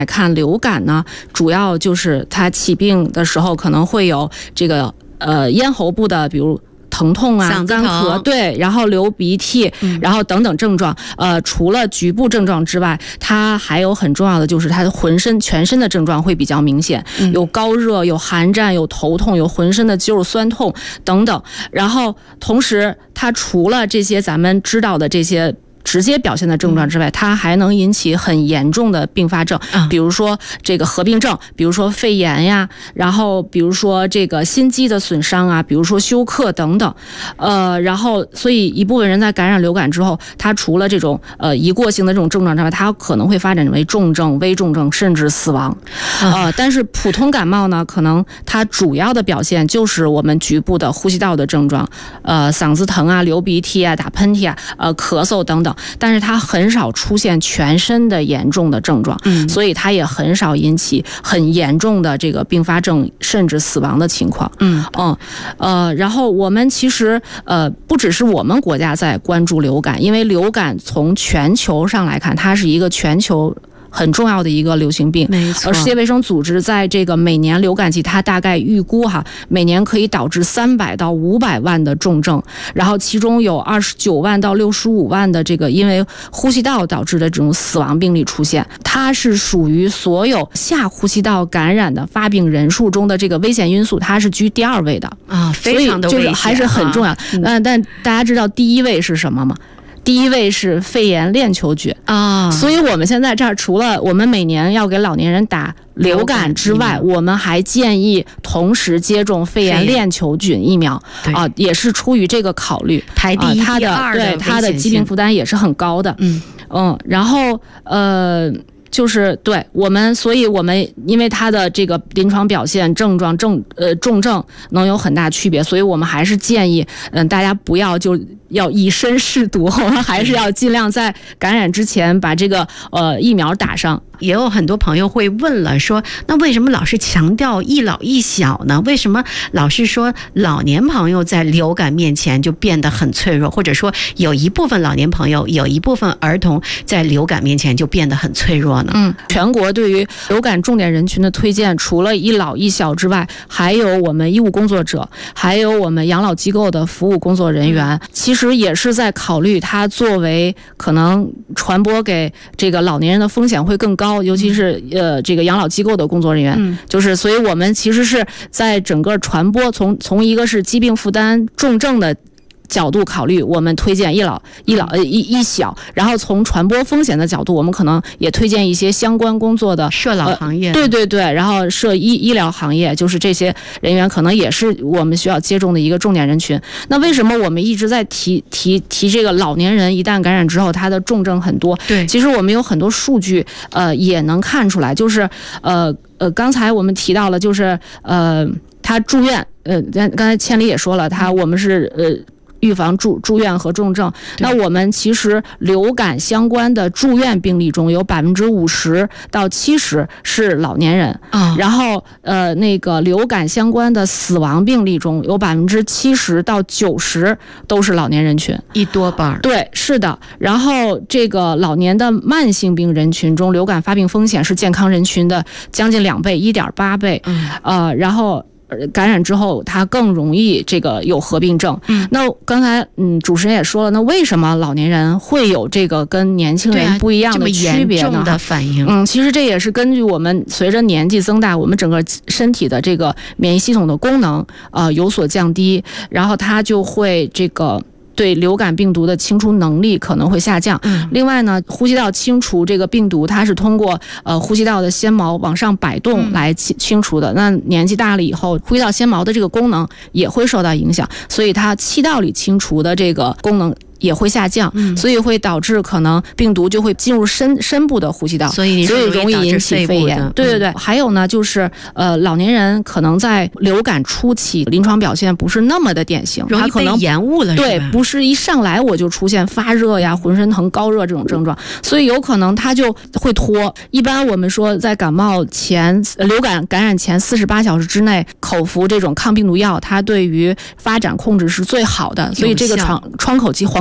看流感呢，主要就是它起病的时候可能会有这个咽喉部的，比如疼痛啊、干咳，对，然后流鼻涕，然后等等症状。除了局部症状之外，它还有很重要的就是它的全身的症状会比较明显，有高热、有寒战、有头痛、有浑身的肌肉酸痛等等。然后同时，它除了这些咱们知道的这些直接表现的症状之外，它还能引起很严重的并发症，比如说这个合并症，比如说肺炎呀，然后比如说这个心肌的损伤啊，比如说休克等等。然后所以一部分人在感染流感之后，他除了这种一过性的这种症状之外，他可能会发展为重症、危重症，甚至死亡。但是普通感冒呢，可能它主要的表现就是我们局部的呼吸道的症状，嗓子疼啊、流鼻涕啊、打喷嚏啊、咳嗽等等。但是它很少出现全身的严重的症状，所以它也很少引起很严重的这个并发症甚至死亡的情况。然后我们其实不只是我们国家在关注流感，因为流感从全球上来看，它是一个全球很重要的一个流行病。 没错， 世界卫生组织在这个每年流感季，它大概预估每年可以导致300到500万的重症，然后其中有29万到65万的这个因为呼吸道导致的这种死亡病例出现。它是属于所有下呼吸道感染的发病人数中的这个危险因素，它是居第2位的非常的危险， 所以就是还是很重要。但大家知道第1位是什么吗？第1位是肺炎链球菌所以我们现在这儿除了我们每年要给老年人打流感之外，我们还建议同时接种肺炎链球菌疫苗也是出于这个考虑， 排第1、第2的它的疾病负担也是很高的。然后就是对我们，所以我们因为它的这个临床表现、症状重症能有很大区别，所以我们还是建议大家不要要以身试毒，我们还是要尽量在感染之前把这个疫苗打上。 也有很多朋友会问了，说那为什么老是强调一老一小呢？为什么老是说老年朋友在流感面前就变得很脆弱，或者说有一部分老年朋友、有一部分儿童在流感面前就变得很脆弱呢？ 全国对于流感重点人群的推荐，除了一老一小之外，还有我们医务工作者，还有我们养老机构的服务工作人员，其实也是在考虑它作为可能传播给这个老年人的风险会更高，尤其是这个养老机构的工作人员，就是所以我们其实是在整个传播从一个是疾病负担重症的角度考虑，我们推荐一小，然后从传播风险的角度，我们可能也推荐一些相关工作的涉老行业， 对，然后涉医疗行业，就是这些人员可能也是我们需要接种的一个重点人群。那为什么我们一直在提这个老年人一旦感染之后，他的重症很多？ 对， 其实我们有很多数据，也能看出来，就是刚才我们提到了，就是他住院，刚才千里也说了，我们是预防住院和重症。那我们其实流感相关的住院病例中有50%到70%是老年人，然后那个流感相关的死亡病例中有70%到90%都是老年人群， 一多半。 对，是的。然后这个老年的慢性病人群中，流感发病风险是健康人群的将近2倍，1.8倍。然后感染之后它更容易这个有合并症。那刚才主持人也说了，那为什么老年人会有这个跟年轻人不一样的区别呢？ 这么严重的反应。 其实这也是根据我们随着年纪增大，我们整个身体的这个免疫系统的功能有所降低，然后它就会这个对流感病毒的清除能力可能会下降。另外呢，呼吸道清除这个病毒，它是通过呼吸道的纤毛往上摆动来清除的。那年纪大了以后，呼吸道纤毛的这个功能也会受到影响，所以它气道里清除的这个功能也会下降，所以会导致可能病毒就会进入深部的呼吸道，所以容易引起肺炎。对，还有呢，就是老年人可能在流感初期临床表现不是那么的典型， 容易被延误了， 对，不是一上来我就出现发热呀、浑身疼、高热这种症状，所以有可能他就会拖。一般我们说在感冒前、流感感染前48小时之内口服这种抗病毒药，它对于发展控制是最好的，所以这个窗口期黄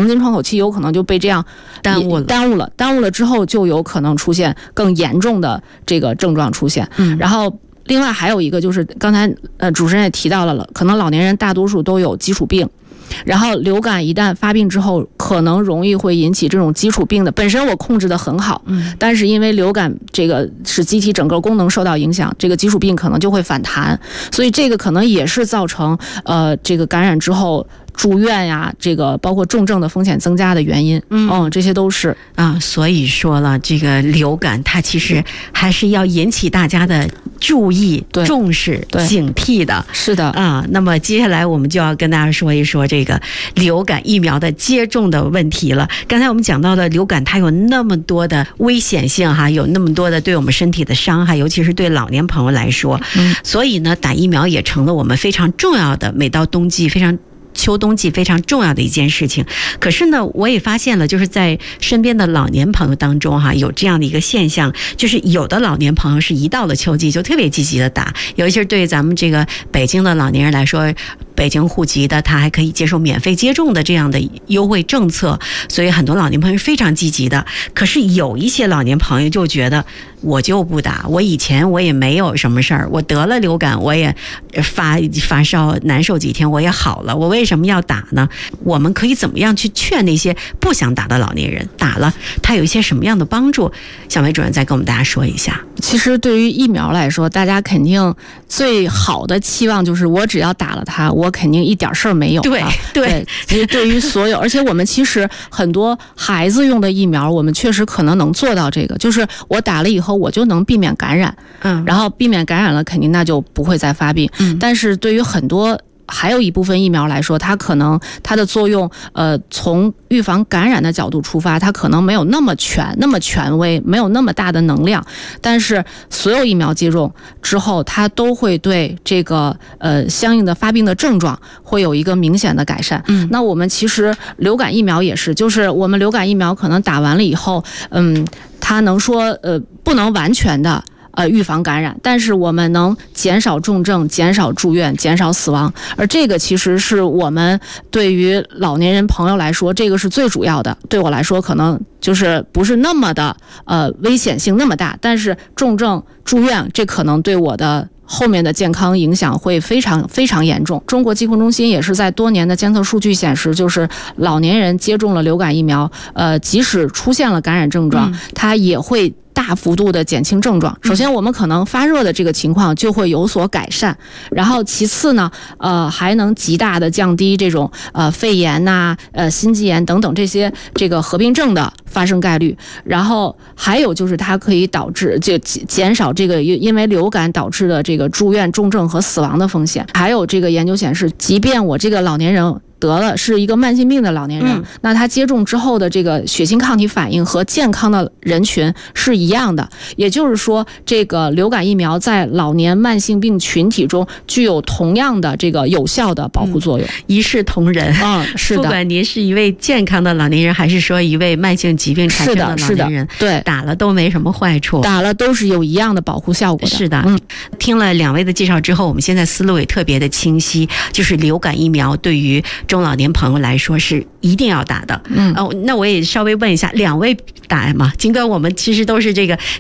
经窗口期有可能就被这样耽误了之后，就有可能出现更严重的这个症状出现。然后另外还有一个就是刚才主持人也提到了，可能老年人大多数都有基础病。然后流感一旦发病之后，可能容易会引起这种基础病的，本身我控制得很好，但是因为流感这个使机体整个功能受到影响，这个基础病可能就会反弹，所以这个可能也是造成这个感染之后住院呀，这个包括重症的风险增加的原因。这些都是所以说了，这个流感它其实还是要引起大家的注意、重视、警惕的。 是的那么接下来我们就要跟大家说一说这个流感疫苗的接种的问题了。刚才我们讲到的流感，它有那么多的危险性哈，有那么多的对我们身体的伤害，尤其是对老年朋友来说。所以呢，打疫苗也成了我们非常重要的，每到冬季秋冬季非常重要的一件事情。可是呢，我也发现了，就是在身边的老年朋友当中有这样的一个现象，就是有的老年朋友是一到了秋季就特别积极的打，尤其是对咱们这个北京的老年人来说，北京户籍的他还可以接受免费接种的这样的优惠政策，所以很多老年朋友是非常积极的。可是有一些老年朋友就觉得，我就不打，我以前我也没有什么事儿，我得了流感我也发烧难受几天我也好了，我为什么要打呢？我们可以怎么样去劝那些不想打的老年人打了他有一些什么样的帮助？小梅主任再跟我们大家说一下。 其实对于疫苗来说，大家肯定最好的期望就是我只要打了它，我肯定一点事儿没有。 对， 其实对于所有，而且我们其实很多孩子用的疫苗，我们确实可能能做到这个，就是我打了以后我就能避免感染，然后避免感染了，肯定那就不会再发病。但是对于很多还有一部分疫苗来说，它可能它的作用从预防感染的角度出发，它可能没有那么权威，没有那么大的能量，但是所有疫苗接种之后，它都会对这个相应的发病的症状会有一个明显的改善。那我们其实流感疫苗也是，就是我们流感疫苗可能打完了以后，它能说不能完全的预防感染，但是我们能减少重症、减少住院、减少死亡，而这个其实是我们对于老年人朋友来说，这个是最主要的。对我来说，可能就是不是那么的危险性那么大，但是重症住院，这可能对我的后面的健康影响会非常非常严重。中国疾控中心也是在多年的监测数据显示，就是老年人接种了流感疫苗，即使出现了感染症状，它也会大幅度的减轻症状。首先我们可能发热的这个情况就会有所改善，然后其次呢还能极大的降低这种肺炎呐、心肌炎等等这些这个合并症的发生概率。然后还有就是它可以导致就减少这个因为流感导致的这个住院重症和死亡的风险。还有这个研究显示，即便我这个老年人得了是一个慢性病的老年人，那他接种之后的这个血清抗体反应和健康的人群是一样的，也就是说这个流感疫苗在老年慢性病群体中具有同样的这个有效的保护作用， 一视同仁。 是的， 不管您是一位健康的老年人，还是说一位慢性疾病产生的老年人， 对， 打了都没什么坏处， 打了都是有一样的保护效果的。 是的，听了两位的介绍之后，我们现在思路也特别的清晰，就是流感疫苗对于中老年朋友来说是一定要打的。那我也稍微问一下，两位打吗？尽管我们其实都是这个